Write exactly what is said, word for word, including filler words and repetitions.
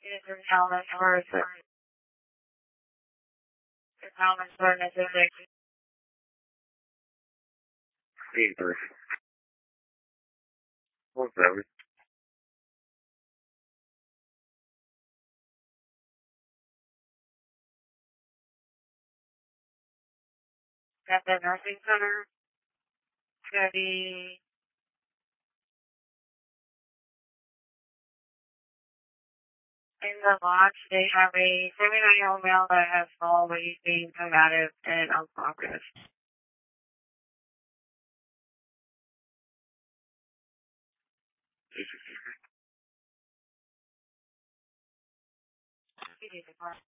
This is Helen for the Helen for Necessary. Peter. What's that? At the nursing center, it's going to be in the lodge. They have a seventy-nine-year-old male that has fallen, but he's being combative and uncooperative. He needs a car.